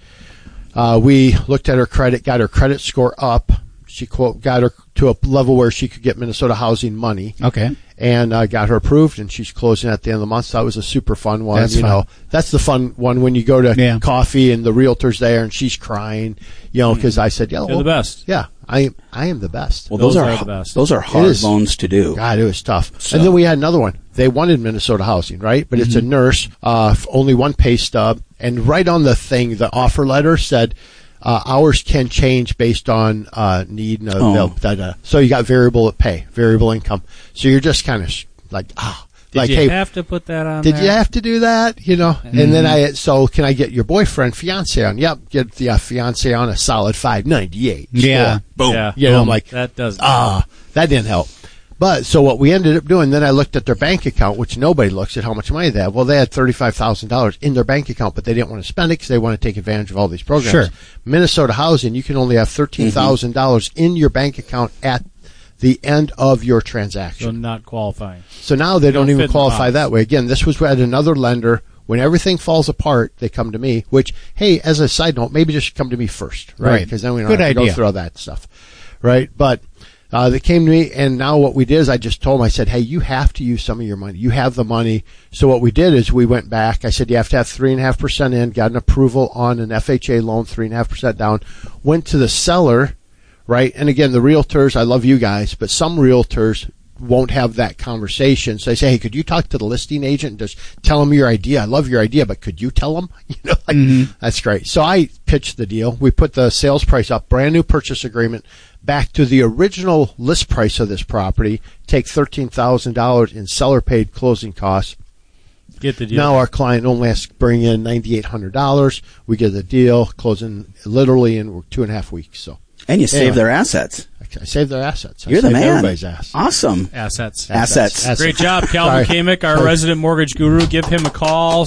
We looked at her credit, got her credit score up. She got her to a level where she could get Minnesota Housing money. Okay. And got her approved, and she's closing at the end of the month. So that was a super fun one. That's fun. That's the fun one when you go to coffee and the realtor's there and she's crying, because I said, You're the best. Yeah, I am the best. Well, those are the best. Those are hard loans to do. God, it was tough. So. And then we had another one. They wanted Minnesota Housing, right? But it's a nurse, only one pay stub, and right on the thing, the offer letter said, hours can change based on need and availability. So you got variable pay, variable income. So you're just kind of like, Did you have to put that on Did there? you have to do that? And then can I get your boyfriend, fiance on? Yep, get the fiance on a solid 598. Yeah. Boom. Yeah. I'm like, that doesn't. That didn't help. But so what we ended up doing, then I looked at their bank account, which nobody looks at how much money they have. Well, they had $35,000 in their bank account, but they didn't want to spend it because they want to take advantage of all these programs. Sure. Minnesota Housing, you can only have $13,000 in your bank account at the end of your transaction. So not qualifying. So now they don't even fit qualify the box. that way. Again, this was at another lender. When everything falls apart, they come to me, which, hey, as a side note, maybe just come to me first, right? Because then we don't have to go through all that stuff, right? But they came to me, and now what we did is I just told them, I said, hey, you have to use some of your money. You have the money. So what we did is we went back. I said, you have to have 3.5% in, got an approval on an FHA loan, 3.5% down, went to the seller, right? And again, the realtors, I love you guys, but some realtors won't have that conversation. So they say, hey, could you talk to the listing agent and just tell them your idea? I love your idea, but could you tell them? That's great. So I pitched the deal. We put the sales price up, brand new purchase agreement, back to the original list price of this property, take $13,000 in seller paid closing costs. Get the deal. Now our client only has to bring in $9,800. We get the deal, closing literally in 2.5 weeks. So. And you save their assets. I saved their assets. You're the man. Everybody's ass. Awesome. Assets. Great job, Calvin Kamick, our resident mortgage guru. Give him a call,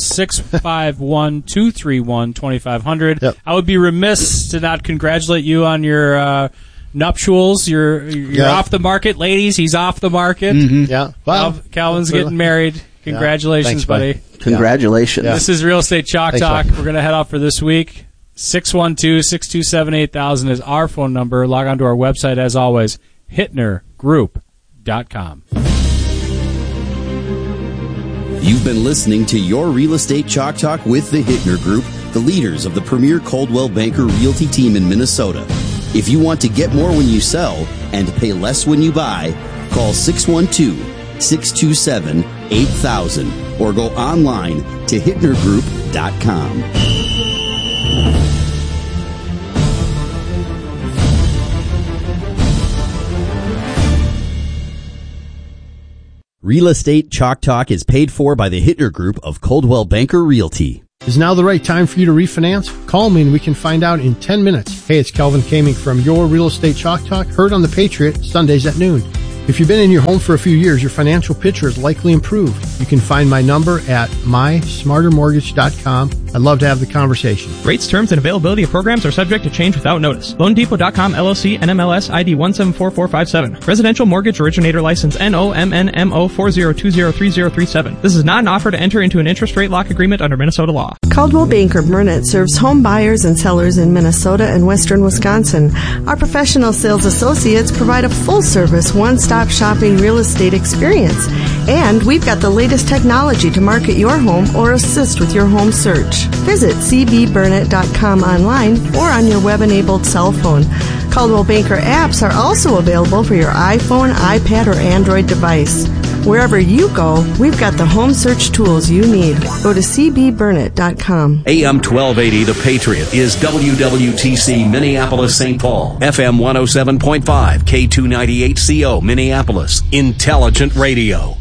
651-231-2500. Yep. I would be remiss to not congratulate you on your nuptials. You're off the market, ladies. He's off the market. Yeah. Well, Calvin's getting married. Congratulations, Thanks, buddy. Congratulations. Yeah. This is Real Estate Chalk Talk. We're going to head off for this week. 612-627-8000 is our phone number. Log on to our website, as always, HittnerGroup.com. You've been listening to Your Real Estate Chalk Talk with the Hittner Group, the leaders of the premier Coldwell Banker Realty team in Minnesota. If you want to get more when you sell and pay less when you buy, call 612-627-8000 or go online to hittnergroup.com. Real Estate Chalk Talk is paid for by the Hittner Group of Coldwell Banker Realty. Is now the right time for you to refinance? Call me and we can find out in 10 minutes. Hey, it's Kelvin Kaming from Your Real Estate Chalk Talk, heard on the Patriot, Sundays at noon. If you've been in your home for a few years, your financial picture is likely improved. You can find my number at mysmartermortgage.com. I'd love to have the conversation. Rates, terms, and availability of programs are subject to change without notice. LoanDepot.com LLC NMLS ID 1744457. Residential Mortgage Originator License NOMNMO 40203037. This is not an offer to enter into an interest rate lock agreement under Minnesota law. Coldwell Banker Burnett serves home buyers and sellers in Minnesota and western Wisconsin. Our professional sales associates provide a full-service, one-stop shopping real estate experience. And we've got the latest technology to market your home or assist with your home search. Visit cbburnett.com online or on your web-enabled cell phone. Coldwell Banker apps are also available for your iPhone, iPad, or Android device. Wherever you go, we've got the home search tools you need. Go to cbburnett.com. AM 1280, The Patriot, is WWTC Minneapolis, St. Paul. FM 107.5, K298CO, Minneapolis. Intelligent radio.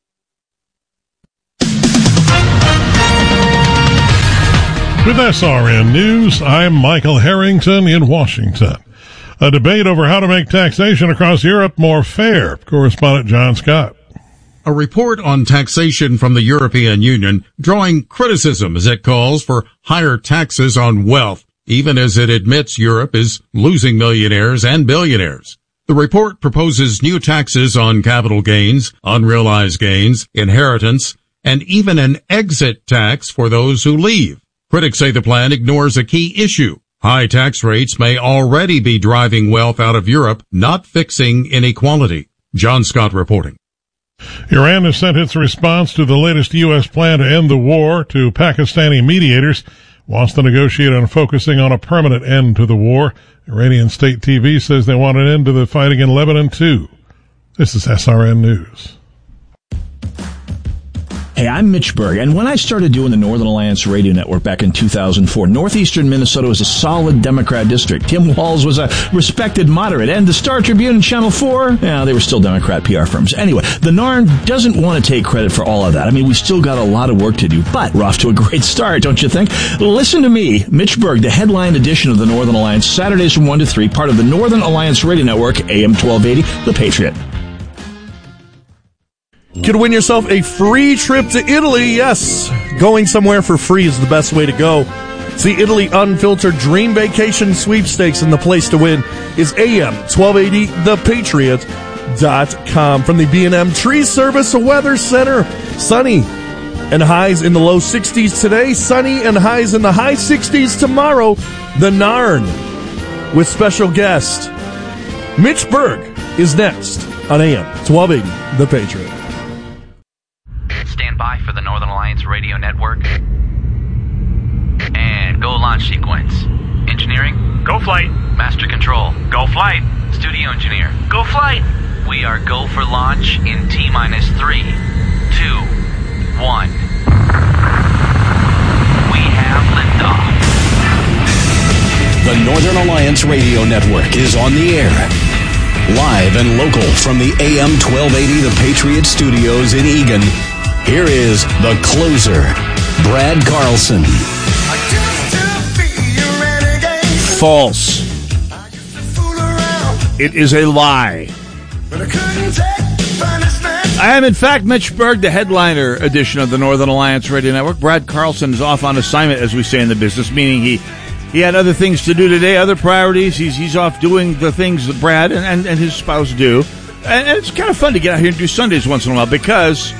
With SRN News, I'm Michael Harrington in Washington. A debate over how to make taxation across Europe more fair. Correspondent John Scott. A report on taxation from the European Union drawing criticism as it calls for higher taxes on wealth, even as it admits Europe is losing millionaires and billionaires. The report proposes new taxes on capital gains, unrealized gains, inheritance, and even an exit tax for those who leave. Critics say the plan ignores a key issue. High tax rates may already be driving wealth out of Europe, not fixing inequality. John Scott reporting. Iran has sent its response to the latest U.S. plan to end the war to Pakistani mediators, wants to negotiate on focusing on a permanent end to the war. Iranian state TV says they want an end to the fighting in Lebanon, too. This is SRN News. Hey, I'm Mitch Berg, and when I started doing the Northern Alliance Radio Network back in 2004, northeastern Minnesota was a solid Democrat district. Tim Walz was a respected moderate, and the Star Tribune and Channel 4, they were still Democrat PR firms. Anyway, the NARN doesn't want to take credit for all of that. I mean, we still got a lot of work to do, but we're off to a great start, don't you think? Listen to me, Mitch Berg, the headline edition of the Northern Alliance, Saturdays from 1 to 3, part of the Northern Alliance Radio Network, AM 1280, The Patriot. Could win yourself a free trip to Italy. Yes, going somewhere for free is the best way to go. See Italy Unfiltered Dream Vacation Sweepstakes, and the place to win is AM 1280 thepatriot.com. From the B&M Tree Service Weather Center, sunny and highs in the low 60s today, sunny and highs in the high 60s tomorrow. The Narn with special guest Mitch Berg is next on AM 1280 The Patriot. Stand by for the Northern Alliance Radio Network. And go launch sequence. Engineering? Go flight. Master control? Go flight. Studio engineer? Go flight. We are go for launch in T-minus 3, 2, 1. We have liftoff. The Northern Alliance Radio Network is on the air. Live and local from the AM 1280 The Patriot Studios in Eagan. Here is the closer, Brad Carlson. False. It is a lie. I am, in fact, Mitch Berg, the headliner edition of the Northern Alliance Radio Network. Brad Carlson is off on assignment, as we say in the business, meaning he had other things to do today, other priorities. He's off doing the things that Brad and his spouse do. And it's kind of fun to get out here and do Sundays once in a while because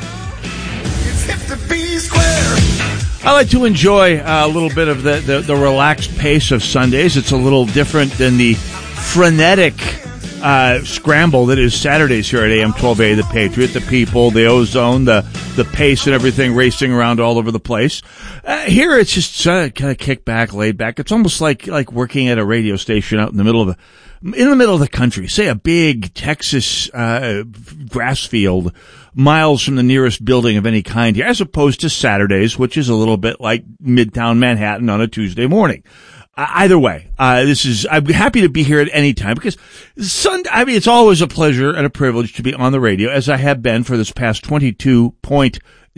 I like to enjoy a little bit of the relaxed pace of Sundays. It's a little different than the frenetic scramble that is Saturdays here at AM 1280 The Patriot. The people, the ozone, the pace and everything racing around all over the place. Here it's just kind of kick back, laid back. It's almost like working at a radio station out in the middle of the country, say a big Texas grass field, miles from the nearest building of any kind here, as opposed to Saturdays, which is a little bit like Midtown Manhattan on a Tuesday morning. Either way, I'm happy to be here at any time because it's always a pleasure and a privilege to be on the radio, as I have been for this past 22.15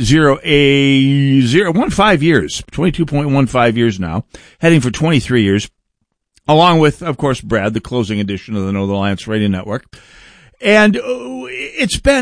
years now, heading for 23 years. Along with, of course, Brad, the closing edition of the Northern Alliance Radio Network. And it's been